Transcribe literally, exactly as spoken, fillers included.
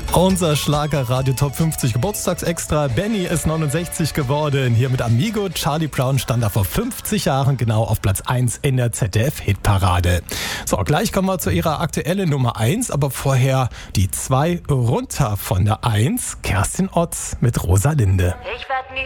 Unser Schlager-Radio Top fünfzig Geburtstagsextra. Benny ist neunundsechzig geworden. Hier mit Amigo. Charlie Brown stand da vor fünfzig Jahren genau auf Platz eins in der Z D F-Hitparade. So, gleich kommen wir zu ihrer aktuellen Nummer eins, aber vorher die zwei runter von der eins. Kerstin Ott mit Rosalinde. Ich war